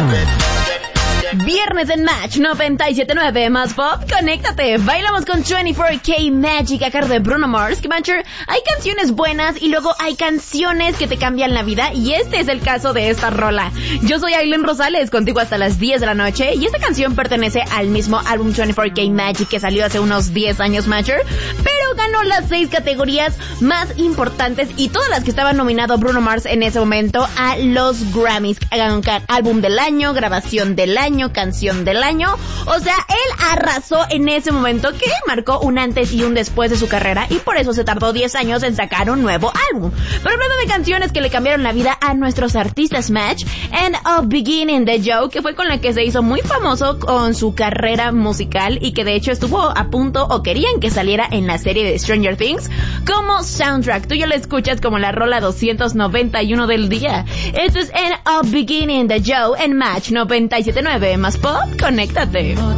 Viernes en Match 97.9 más pop, conéctate. Bailamos con 24K Magic a cargo de Bruno Mars. Que Mancher, hay canciones buenas y luego hay canciones que te cambian la vida, y este es el caso de esta rola. Yo soy Aileen Rosales, contigo hasta las 10 de la noche, y esta canción pertenece al mismo álbum 24K Magic que salió hace unos 10 años, Mancher, pero ganó las 6 categorías más importantes y todas las que estaban nominado Bruno Mars en ese momento a los Grammys. Álbum del año, grabación del año, canción del año. O sea, él arrasó en ese momento, que marcó un antes y un después de su carrera, y por eso se tardó 10 años en sacar un nuevo álbum. Pero hablando de canciones que le cambiaron la vida a nuestros artistas, Match, End of Beginning de Joe, que fue con la que se hizo muy famoso con su carrera musical y que de hecho estuvo a punto o querían que saliera en la serie de Stranger Things como soundtrack. Tú ya la escuchas como la rola 291 del día. Esto es End of Beginning de Joe en Match 97.9 más pop, conéctate.